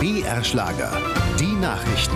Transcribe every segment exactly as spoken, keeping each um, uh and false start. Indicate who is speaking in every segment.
Speaker 1: B R Schlager. Die Nachrichten.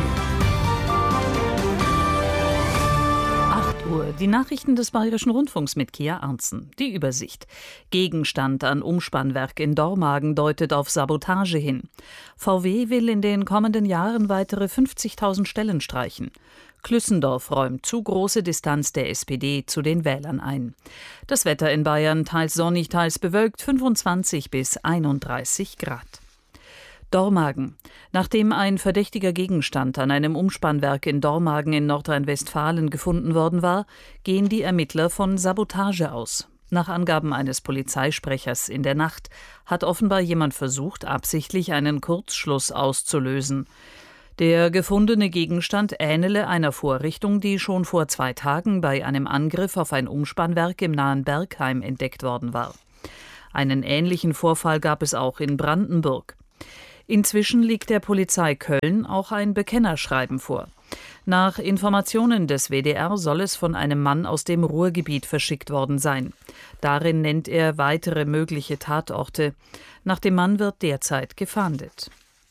Speaker 2: acht Uhr. Die Nachrichten des Bayerischen Rundfunks mit Kia Arntzen. Die Übersicht. Gegenstand an Umspannwerk in Dormagen deutet auf Sabotage hin. V W will in den kommenden Jahren weitere fünfzigtausend Stellen streichen. Klüssendorf räumt zu große Distanz der S P D zu den Wählern ein. Das Wetter in Bayern teils sonnig, teils bewölkt, fünfundzwanzig bis einunddreißig Grad. Dormagen. Nachdem ein verdächtiger Gegenstand an einem Umspannwerk in Dormagen in Nordrhein-Westfalen gefunden worden war, gehen die Ermittler von Sabotage aus. Nach Angaben eines Polizeisprechers in der Nacht hat offenbar jemand versucht, absichtlich einen Kurzschluss auszulösen. Der gefundene Gegenstand ähnele einer Vorrichtung, die schon vor zwei Tagen bei einem Angriff auf ein Umspannwerk im nahen Bergheim entdeckt worden war. Einen ähnlichen Vorfall gab es auch in Brandenburg. Inzwischen liegt der Polizei Köln auch ein Bekennerschreiben vor. Nach Informationen des W D R soll es von einem Mann aus dem Ruhrgebiet verschickt worden sein. Darin nennt er weitere mögliche Tatorte. Nach dem Mann wird derzeit gefahndet.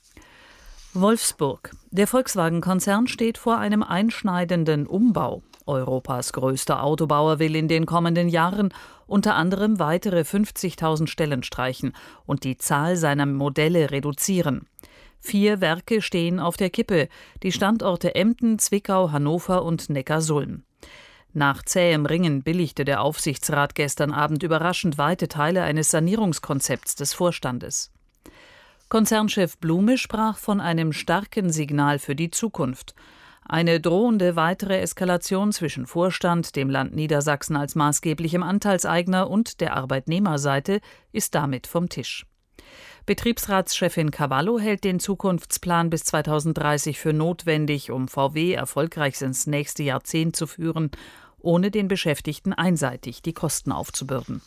Speaker 2: Wolfsburg. Der Volkswagen-Konzern steht vor einem einschneidenden Umbau. Europas größter Autobauer will in den kommenden Jahren unter anderem weitere fünfzigtausend Stellen streichen und die Zahl seiner Modelle reduzieren. Vier Werke stehen auf der Kippe, die Standorte Emden, Zwickau, Hannover und Neckarsulm. Nach zähem Ringen billigte der Aufsichtsrat gestern Abend überraschend weite Teile eines Sanierungskonzepts des Vorstandes. Konzernchef Blume sprach von einem starken Signal für die Zukunft. Eine drohende weitere Eskalation zwischen Vorstand, dem Land Niedersachsen als maßgeblichem Anteilseigner und der Arbeitnehmerseite ist damit vom Tisch. Betriebsratschefin Cavallo hält den Zukunftsplan bis zweitausenddreißig für notwendig, um V W erfolgreich ins nächste Jahrzehnt zu führen, ohne den Beschäftigten einseitig die Kosten aufzubürden.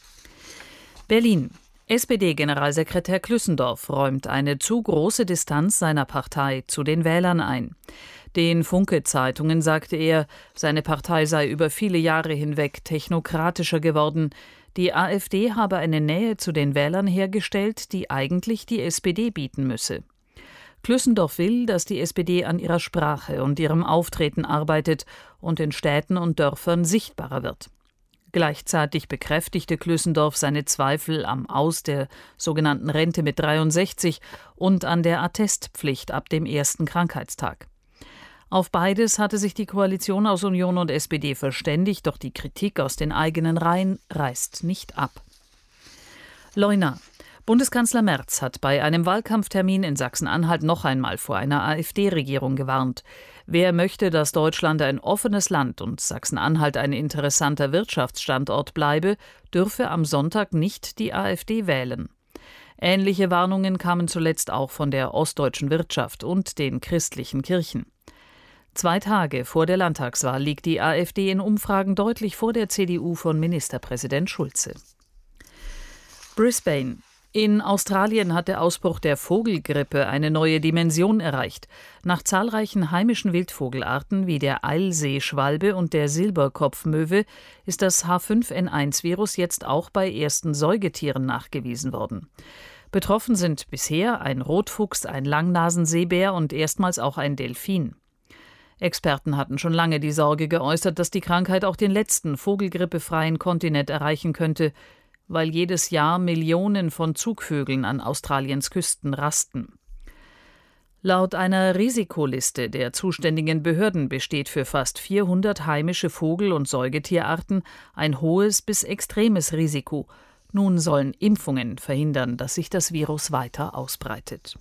Speaker 2: Berlin. S P D-Generalsekretär Klüssendorf räumt eine zu große Distanz seiner Partei zu den Wählern ein. Den Funke-Zeitungen sagte er, seine Partei sei über viele Jahre hinweg technokratischer geworden. Die AfD habe eine Nähe zu den Wählern hergestellt, die eigentlich die S P D bieten müsse. Klüssendorf will, dass die S P D an ihrer Sprache und ihrem Auftreten arbeitet und in Städten und Dörfern sichtbarer wird. Gleichzeitig bekräftigte Klüssendorf seine Zweifel am Aus der sogenannten Rente mit dreiundsechzig und an der Attestpflicht ab dem ersten Krankheitstag. Auf beides hatte sich die Koalition aus Union und S P D verständigt, doch die Kritik aus den eigenen Reihen reißt nicht ab. Leuna. Bundeskanzler Merz hat bei einem Wahlkampftermin in Sachsen-Anhalt noch einmal vor einer AfD-Regierung gewarnt. Wer möchte, dass Deutschland ein offenes Land und Sachsen-Anhalt ein interessanter Wirtschaftsstandort bleibe, dürfe am Sonntag nicht die AfD wählen. Ähnliche Warnungen kamen zuletzt auch von der ostdeutschen Wirtschaft und den christlichen Kirchen. Zwei Tage vor der Landtagswahl liegt die AfD in Umfragen deutlich vor der C D U von Ministerpräsident Schulze. Brisbane. In Australien hat der Ausbruch der Vogelgrippe eine neue Dimension erreicht. Nach zahlreichen heimischen Wildvogelarten wie der Eilseeschwalbe und der Silberkopfmöwe ist das H fünf N eins Virus jetzt auch bei ersten Säugetieren nachgewiesen worden. Betroffen sind bisher ein Rotfuchs, ein Langnasenseebär und erstmals auch ein Delfin. Experten hatten schon lange die Sorge geäußert, dass die Krankheit auch den letzten vogelgrippefreien Kontinent erreichen könnte, weil jedes Jahr Millionen von Zugvögeln an Australiens Küsten rasten. Laut einer Risikoliste der zuständigen Behörden besteht für fast vierhundert heimische Vogel- und Säugetierarten ein hohes bis extremes Risiko. Nun sollen Impfungen verhindern, dass sich das Virus weiter ausbreitet.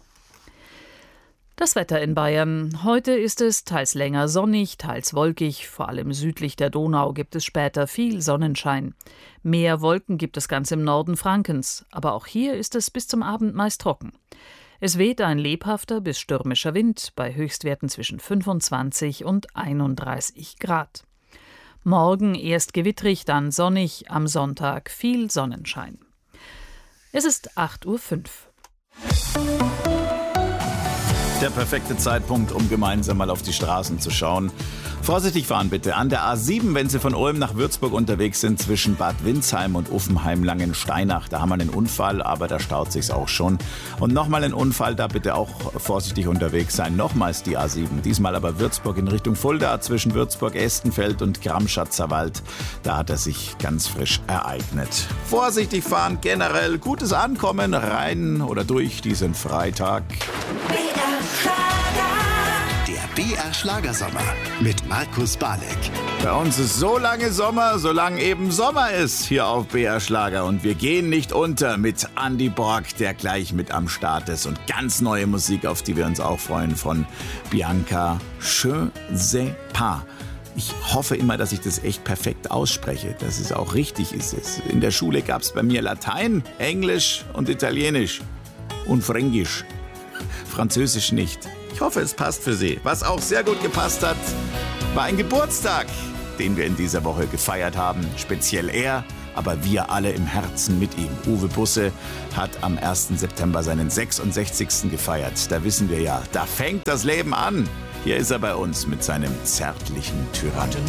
Speaker 2: Das Wetter in Bayern. Heute ist es teils länger sonnig, teils wolkig. Vor allem südlich der Donau gibt es später viel Sonnenschein. Mehr Wolken gibt es ganz im Norden Frankens. Aber auch hier ist es bis zum Abend meist trocken. Es weht ein lebhafter bis stürmischer Wind bei Höchstwerten zwischen fünfundzwanzig und einunddreißig Grad. Morgen erst gewittrig, dann sonnig, am Sonntag viel Sonnenschein. Es ist acht Uhr fünf.
Speaker 3: Der perfekte Zeitpunkt, um gemeinsam mal auf die Straßen zu schauen. Vorsichtig fahren bitte. An der A sieben, wenn Sie von Ulm nach Würzburg unterwegs sind, zwischen Bad Windsheim und Uffenheim-Langensteinach. Da haben wir einen Unfall, aber da staut sich's auch schon. Und nochmal ein Unfall, da bitte auch vorsichtig unterwegs sein. Nochmals die A sieben, diesmal aber Würzburg in Richtung Fulda, zwischen Würzburg-Estenfeld und Gramschatzer Wald. Da hat er sich ganz frisch ereignet. Vorsichtig fahren, generell gutes Ankommen rein oder durch diesen Freitag.
Speaker 1: Der B R Schlagersommer mit Markus Balek.
Speaker 3: Bei uns ist so lange Sommer, solange eben Sommer ist hier auf B R Schlager. Und wir gehen nicht unter mit Andy Borg, der gleich mit am Start ist. Und ganz neue Musik, auf die wir uns auch freuen, von Bianca Je sais pas. Ich hoffe immer, dass ich das echt perfekt ausspreche, dass es auch richtig ist. In der Schule gab es bei mir Latein, Englisch und Italienisch und Fränkisch. Französisch nicht. Ich hoffe, es passt für Sie. Was auch sehr gut gepasst hat, war ein Geburtstag, den wir in dieser Woche gefeiert haben. Speziell er, aber wir alle im Herzen mit ihm. Uwe Busse hat am ersten September seinen sechsundsechzigsten gefeiert. Da wissen wir ja, da fängt das Leben an. Hier ist er bei uns mit seinem zärtlichen Tyrann.
Speaker 4: Heute